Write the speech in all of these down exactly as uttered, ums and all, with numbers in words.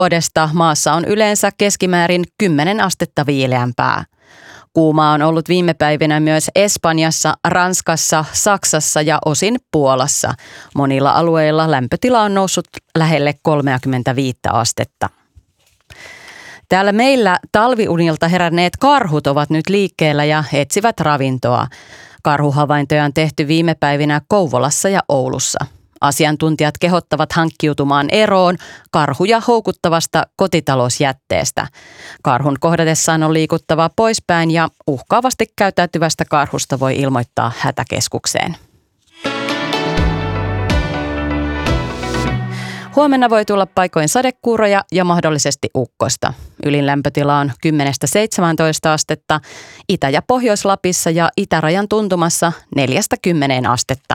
vuodesta maassa on yleensä keskimäärin kymmenen astetta viileämpää. Kuuma on ollut viime päivinä myös Espanjassa, Ranskassa, Saksassa ja osin Puolassa. Monilla alueilla lämpötila on noussut lähelle kolmekymmentäviisi astetta. Täällä meillä talviunilta heränneet karhut ovat nyt liikkeellä ja etsivät ravintoa. Karhuhavaintoja on tehty viime päivinä Kouvolassa ja Oulussa. Asiantuntijat kehottavat hankkiutumaan eroon karhuja houkuttavasta kotitalousjätteestä. Karhun kohdatessaan on liikuttava poispäin ja uhkaavasti käyttäytyvästä karhusta voi ilmoittaa hätäkeskukseen. Huomenna voi tulla paikoin sadekuuroja ja mahdollisesti ukkosta. Ylin lämpötila on kymmenestä seitsemääntoista astetta, Itä- ja Pohjois-Lapissa ja itärajan tuntumassa neljästä kymmeneen astetta.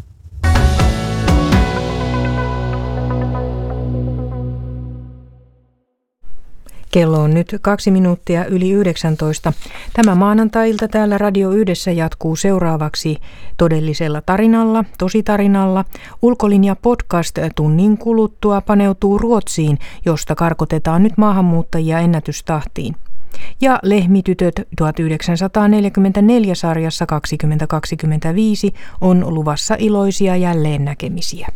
Kello on nyt kaksi minuuttia yli yhdeksäntoista. Tämä maanantai-ilta täällä Radio Yhdessä jatkuu seuraavaksi todellisella tarinalla, tositarinalla. Ulkolinja podcast tunnin kuluttua paneutuu Ruotsiin, josta karkotetaan nyt maahanmuuttajia ennätystahtiin. Ja Lehmitytöt tuhatyhdeksänsataaneljäkymmentäneljä sarjassa kaksituhattakaksikymmentäviisi on luvassa iloisia jälleennäkemisiä.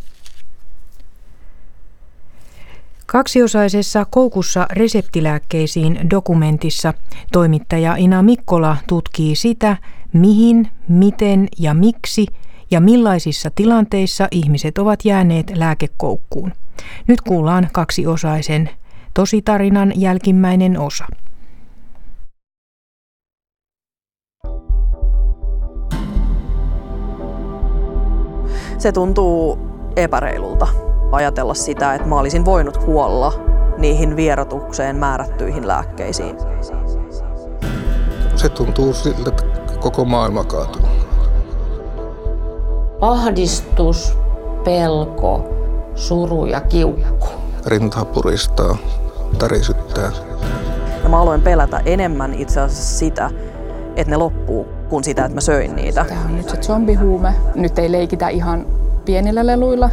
Kaksiosaisessa Koukussa reseptilääkkeisiin dokumentissa toimittaja Ina Mikkola tutkii sitä, mihin, miten ja miksi ja millaisissa tilanteissa ihmiset ovat jääneet lääkekoukkuun. Nyt kuullaan kaksiosaisen tositarinan jälkimmäinen osa. Se tuntuu epäreilulta. Ajatella sitä, että mä olisin voinut kuolla niihin vierotukseen määrättyihin lääkkeisiin. Se tuntuu siltä, että koko maailma kaatuu. Ahdistus, pelko, suru ja kiukku. Rinta puristaa, tärisyttää. Ja mä aloin pelätä enemmän itse asiassa sitä, että ne loppuu, kuin sitä, että mä söin niitä. Tämä on nyt se zombihuume. Nyt ei leikitä ihan pienillä leluilla.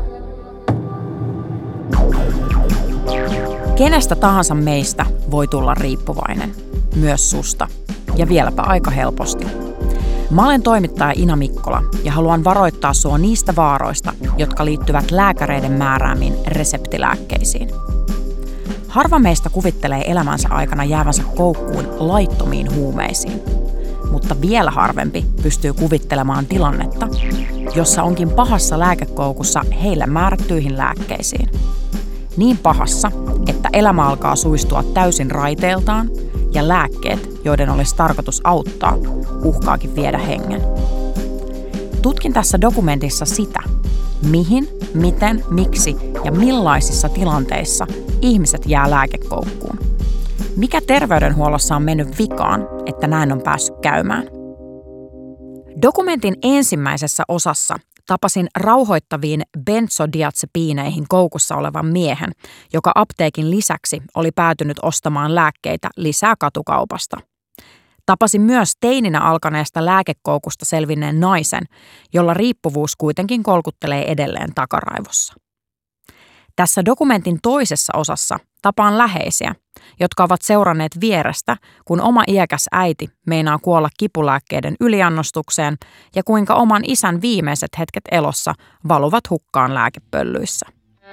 Kenestä tahansa meistä voi tulla riippuvainen, myös susta, ja vieläpä aika helposti. Mä olen toimittaja Ina Mikkola ja haluan varoittaa sua niistä vaaroista, jotka liittyvät lääkäreiden määräämiin reseptilääkkeisiin. Harva meistä kuvittelee elämänsä aikana jäävänsä koukkuun laittomiin huumeisiin, mutta vielä harvempi pystyy kuvittelemaan tilannetta, jossa onkin pahassa lääkekoukussa heille määrättyihin lääkkeisiin. Niin pahassa, että elämä alkaa suistua täysin raiteiltaan ja lääkkeet, joiden olisi tarkoitus auttaa, uhkaakin viedä hengen. Tutkin tässä dokumentissa sitä, mihin, miten, miksi ja millaisissa tilanteissa ihmiset jää lääkekoukkuun. Mikä terveydenhuollossa on mennyt vikaan, että näin on päässyt käymään? Dokumentin ensimmäisessä osassa tapasin rauhoittaviin benzodiazepiineihin koukussa olevan miehen, joka apteekin lisäksi oli päätynyt ostamaan lääkkeitä lisää katukaupasta. Tapasin myös teininä alkaneesta lääkekoukusta selvinneen naisen, jolla riippuvuus kuitenkin kolkuttelee edelleen takaraivossa. Tässä dokumentin toisessa osassa tapaan läheisiä, jotka ovat seuranneet vierestä, kun oma iäkäs äiti meinaa kuolla kipulääkkeiden yliannostukseen ja kuinka oman isän viimeiset hetket elossa valuvat hukkaan lääkepöllyissä.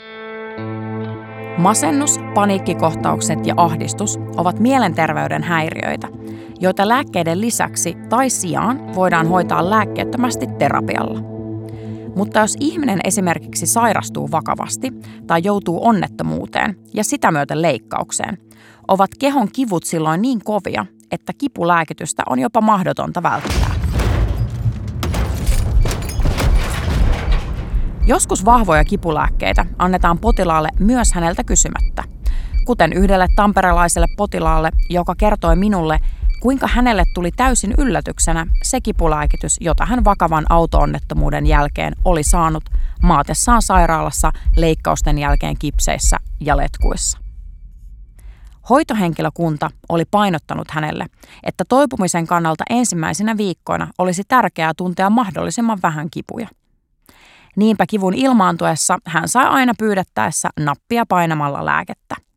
Masennus, paniikkikohtaukset ja ahdistus ovat mielenterveyden häiriöitä, joita lääkkeiden lisäksi tai sijaan voidaan hoitaa lääkkeettömästi terapialla. Mutta jos ihminen esimerkiksi sairastuu vakavasti tai joutuu onnettomuuteen ja sitä myöten leikkaukseen, ovat kehon kivut silloin niin kovia, että kipulääkitystä on jopa mahdotonta välttää. Joskus vahvoja kipulääkkeitä annetaan potilaalle myös häneltä kysymättä, kuten yhdelle tamperelaiselle potilaalle, joka kertoi minulle, kuinka hänelle tuli täysin yllätyksenä se kipulääkitys, jota hän vakavan auto-onnettomuuden jälkeen oli saanut maatessaan sairaalassa leikkausten jälkeen kipseissä ja letkuissa. Hoitohenkilökunta oli painottanut hänelle, että toipumisen kannalta ensimmäisinä viikkoina olisi tärkeää tuntea mahdollisimman vähän kipuja. Niinpä kivun ilmaantuessa hän sai aina pyydettäessä nappia painamalla lääkettä.